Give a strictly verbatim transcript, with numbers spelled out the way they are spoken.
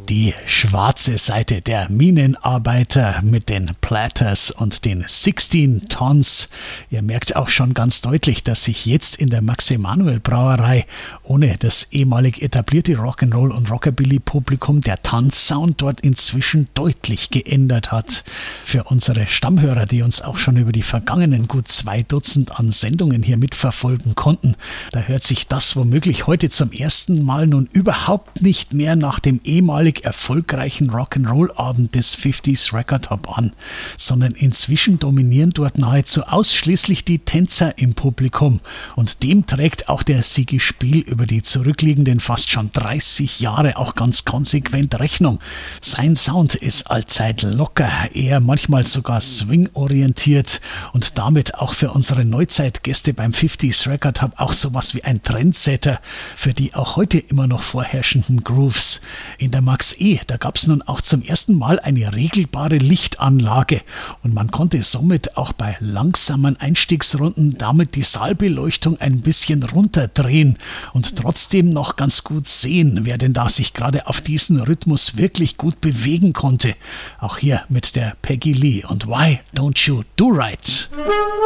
Die schwarze Seite der Minenarbeiter mit den Platters und den sechzehn Tons. Ihr merkt auch schon ganz deutlich, dass sich jetzt in der Max-Emanuel-Brauerei ohne das ehemalig etablierte Rock'n'Roll- und Rockabilly-Publikum der Tanzsound dort inzwischen deutlich geändert hat. Für unsere Stammhörer, die uns auch schon über die vergangenen gut zwei Dutzend an Sendungen hier mitverfolgen konnten, da hört sich das womöglich heute zum ersten Mal nun überhaupt nicht mehr nach dem ehemalig erfolgreichen Rock'n'Roll-Abend des fünfziger Record Hop an, sondern inzwischen dominieren dort nahezu ausschließlich die Tänzer im Publikum und dem trägt auch der Sigi Spiel über die zurückliegenden fast schon dreißig Jahre auch ganz konsequent Rechnung. Sein Sound ist allzeit locker, eher manchmal sogar swing-orientiert und damit auch für unsere Neuzeitgäste beim fünfziger Record Hop auch sowas wie ein Trendsetter für die auch heute immer noch vorherrschenden Grooves. In der Max E, da gab es nun auch zum ersten Mal eine regelbare Lichtanlage und man konnte somit auch bei langsamen Einstiegsrunden damit die Saalbeleuchtung ein bisschen runterdrehen und trotzdem noch ganz gut sehen, wer denn da sich gerade auf diesen Rhythmus wirklich gut bewegen konnte. Auch hier mit der Peggy Lee und Why Don't You Do Right?